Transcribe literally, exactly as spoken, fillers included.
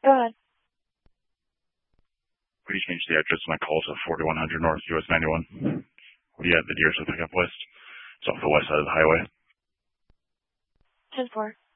Go ahead. Would you change the address of my call to forty-one hundred North U S ninety-one? What do you have the dealership pickup west? It's off the west side of the highway. ten four.